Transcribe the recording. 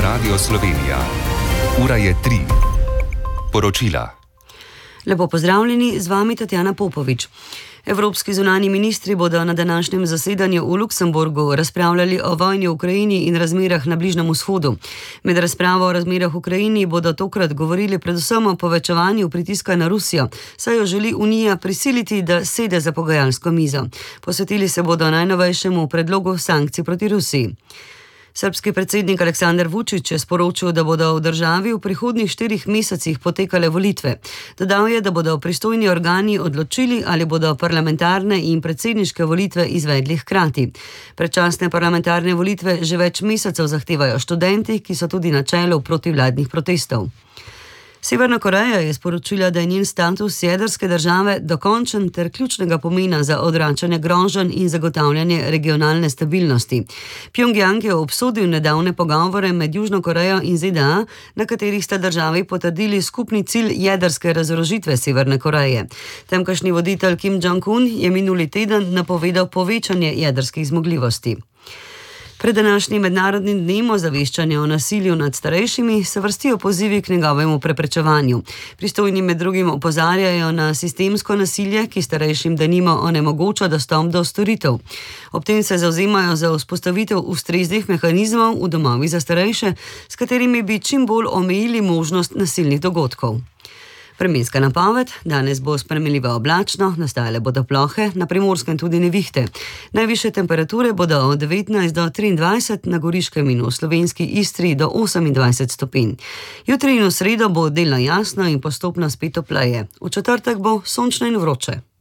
Radio Slovenija. Ura je 3. Poročila. Lepo pozdravljeni, z vami Tatjana Popovič. Evropski zunanji ministri bodo na današnjem zasedanju v Luksemburgu razpravljali o vojni v Ukrajini in razmerah na Bližnjem vzhodu. Med razpravo o razmerah v Ukrajini bodo tokrat govorili predvsem o povečevanju pritiska na Rusijo, saj jo želi Unija prisiliti, da sede za pogajalsko mizo. Posvetili se bodo najnovejšemu predlogu sankcij proti Rusiji. Srbski predsednik Aleksandar Vučić je sporočil, da bodo v državi v prihodnjih 4 mesecih potekale volitve. Dodal je, da bodo pristojni organi odločili, ali bodo parlamentarne in predsedniške volitve izvedli hkrati. Predčasne parlamentarne volitve že več mesecev zahtevajo študenti, ki so tudi na čelu protivladnih protestov. Severna Koreja je sporočila, da je njen status jedrske države dokončen ter ključnega pomena za odvračanje groženj in zagotavljanje regionalne stabilnosti. Pjongjang je obsodil nedavne pogovore med Južno Korejo in ZDA, na katerih sta državi potrdili skupni cilj jedrske razorožitve Severne Koreje. Tamkajšnji voditelj Kim Jong-un je minuli teden napovedal povečanje jedrskih zmogljivosti. Pred današnjim mednarodnim dnem ozaveščanja o nasilju nad starejšimi se vrstijo pozivi k njegovemu preprečevanju. Pristojni med drugim opozarjajo na sistemsko nasilje, ki starejšim denimo onemogoča dostop do storitev. Ob tem se zavzemajo za vzpostavitev ustreznih mehanizmov v domovih za starejše, s katerimi bi čim bolj omejili možnost nasilnih dogodkov. Vremenska napoved: danes bo spremenljivo oblačno, nastajale bodo plohe, na Primorskem tudi nevihte. Najvišje temperature bodo od 19 do 23, na Goriškem in v slovenski Istri do 28 stopinj. Jutri in v sredo bo delno jasno in postopno spet topleje. V četrtek bo sončno in vroče.